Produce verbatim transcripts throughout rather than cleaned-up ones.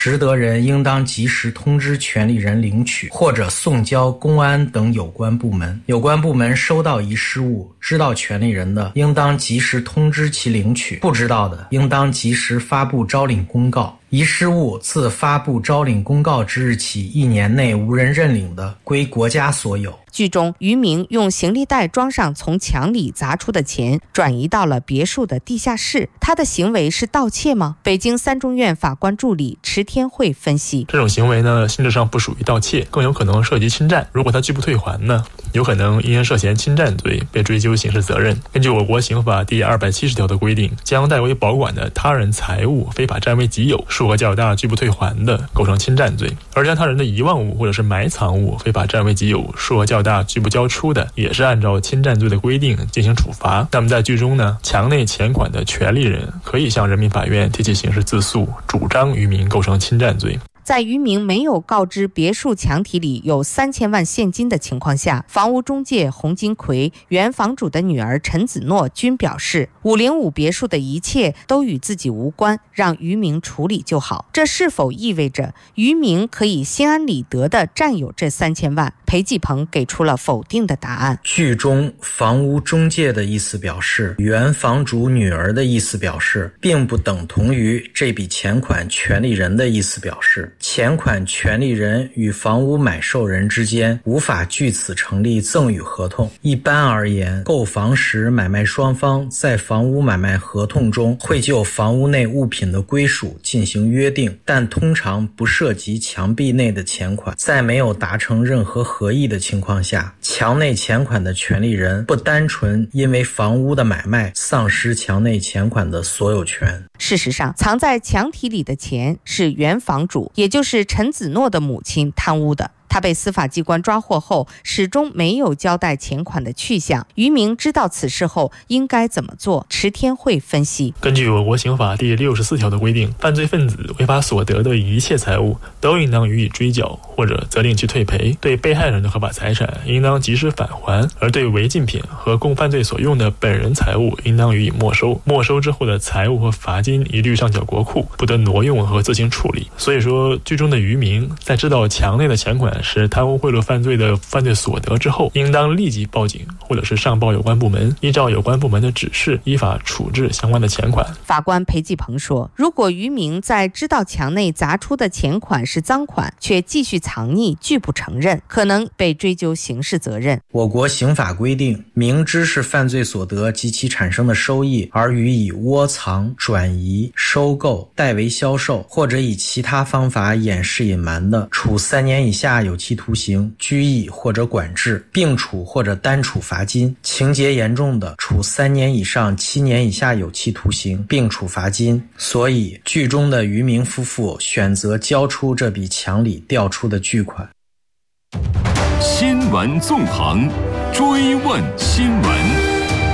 拾得人应当及时通知权利人领取，或者送交公安等有关部门。有关部门收到遗失物，知道权利人的，应当及时通知其领取；不知道的，应当及时发布招领公告。遗失物自发布招领公告之日起一年内无人认领的，归国家所有。 剧中，渔民用行李袋装上从墙里砸出的钱，转移到了别墅的地下室。他的行为是盗窃吗？北京三中院法官助理池天慧分析， 这种行为呢，性质上不属于盗窃，更有可能涉及侵占。如果他拒不退还呢，有可能因涉嫌侵占罪被追究刑事责任。根据我国刑法第二百七十条的规定，将代为保管的他人财物非法占为己有，数额较大拒不退还的，构成侵占罪；而将他人的遗忘物或者是埋藏物非法占为己有，数额较大拒不交出的，也是按照侵占罪的规定进行处罚。那么在剧中呢，墙内钱款的权利人可以向人民法院提起刑事自诉，主张渔民构成侵占罪。 在渔民没有告知别墅墙体里有三千万现金的情况下，房屋中介洪金奎、原房主的女儿陈子诺均表示，五零五别墅的一切都与自己无关，让渔民处理就好。这是否意味着渔民可以心安理得地占有这三千万？裴继鹏给出了否定的答案。 剧中房屋中介的意思表示，原房主女儿的意思表示，并不等同于这笔钱款权利人的意思表示。钱款权利人与房屋买受人之间无法据此成立赠与合同。一般而言，购房时买卖双方在房屋买卖合同中会就房屋内物品的归属进行约定，但通常不涉及墙壁内的钱款。在没有达成任何合意的情况下，墙内钱款的权利人不单纯因为房屋的买卖丧失墙内钱款的所有权。 事实上，藏在墙体里的钱是原房主，也就是陈子诺的母亲贪污的。他被司法机关抓获后，始终没有交代钱款的去向。渔民知道此事后应该怎么做？池天慧分析， 根据我国刑法第六十四条的规定，犯罪分子违法所得的一切财物都应当予以追缴，或者责令其退赔。对被害人的合法财产应当及时返还，而对违禁品和供犯罪所用的本人财物应当予以没收。没收之后的财物和罚金一律上缴国库，不得挪用和自行处理。所以说，剧中的渔民在知道墙内的钱款是贪污贿赂犯罪的犯罪所得之后，应当立即报警，或者是上报有关部门，依照有关部门的指示依法处置相关的钱款。 法官裴继鹏说，如果渔民在知道墙内砸出的钱款是赃款，却继续藏匿拒不承认，可能被追究刑事责任。 我国刑法规定，明知是犯罪所得及其产生的收益而予以窝藏、转移、收购、代为销售，或者以其他方法掩饰隐瞒的，处三年以下有期徒刑、拘役或者管制，并处或者单处罚金；情节严重的，处三年以上七年以下有期徒刑，并处罚金。所以，剧中的渔民夫妇选择交出这笔墙里掉出的巨款。 新闻纵横，追问新闻。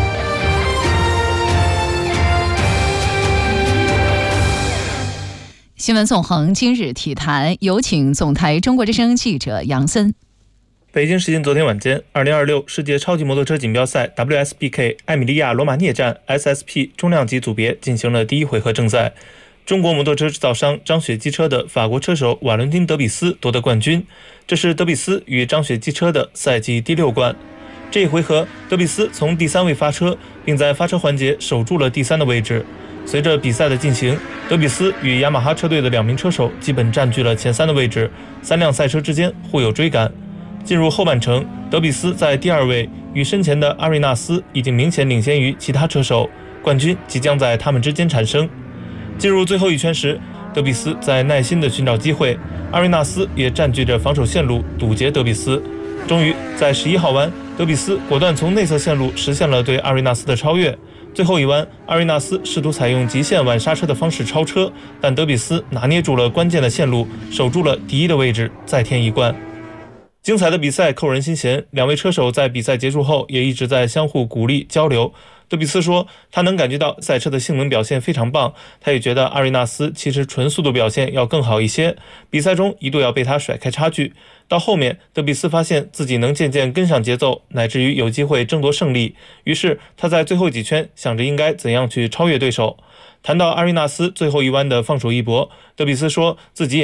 新闻纵横，今日体坛，有请总台中国之声记者杨森。 北京时间昨天晚间，二零二六世界超级摩托车锦标赛 W S B K 艾米利亚罗马涅站 S S P 重量级组别进行了第一回合正赛。中国摩托车制造商张雪机车的法国车手瓦伦丁·德比斯夺得冠军，这是德比斯与张雪机车的赛季第六冠。这一回合，德比斯从第三位发车，并在发车环节守住了第三的位置。随着比赛的进行，德比斯与雅马哈车队的两名车手基本占据了前三的位置，三辆赛车之间互有追赶。进入后半程，德比斯在第二位，与身前的阿瑞纳斯已经明显领先于其他车手，冠军即将在他们之间产生。进入最后一圈时，德比斯在耐心地寻找机会，阿瑞纳斯也占据着防守线路堵截德比斯。终于在十一号弯，德比斯果断从内侧线路实现了对阿瑞纳斯的超越。最后一弯，阿瑞纳斯试图采用极限晚刹车的方式超车，但德比斯拿捏住了关键的线路，守住了第一的位置，再添一冠。精彩的比赛扣人心弦，两位车手在比赛结束后也一直在相互鼓励交流。德比斯说，他能感觉到赛车的性能表现非常棒，他也觉得阿瑞纳斯其实纯速度表现要更好一些，比赛中一度要被他甩开差距。到后面，德比斯发现自己能渐渐跟上节奏，乃至于有机会争夺胜利，于是他在最后几圈想着应该怎样去超越对手。谈到阿瑞纳斯最后一弯的放手一搏，德比斯说自己也